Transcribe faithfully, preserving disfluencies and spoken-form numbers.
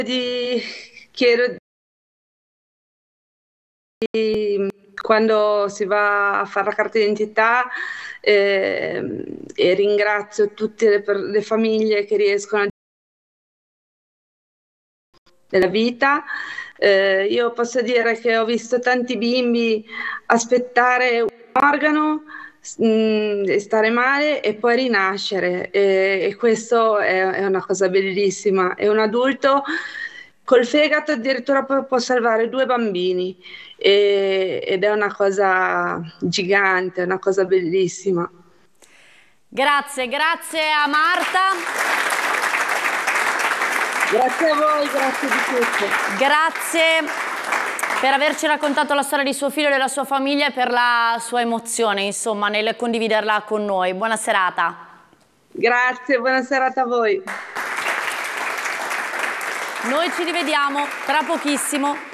di chiedo di quando si va a fare la carta d'identità eh, e ringrazio tutte le, le famiglie che riescono a della vita. Eh, io posso dire che ho visto tanti bimbi aspettare un organo mh, e stare male e poi rinascere e, e questo è, è una cosa bellissima. E un adulto col fegato addirittura può, può salvare due bambini e, ed è una cosa gigante, una cosa bellissima. Grazie, grazie a Marta. Grazie a voi, grazie di tutto. Grazie per averci raccontato la storia di suo figlio e della sua famiglia e per la sua emozione, insomma, nel condividerla con noi. Buona serata. Grazie, buona serata a voi. Noi ci rivediamo tra pochissimo.